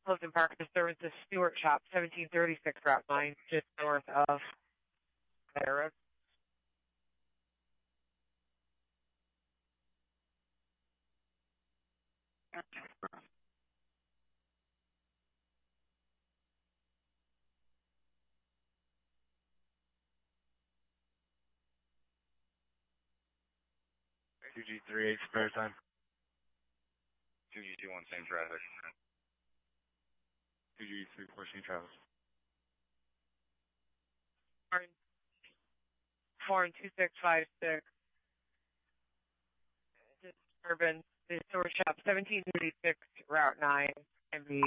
Clifton Park disturbances, Stewart Shop, 1736 Route 9, just north of Road. G38 spare time. 2G21, same traffic. 2G34, same traffic. 4 and 2656. Disturbance, the Stewart Shop, 1736 Route 9, and the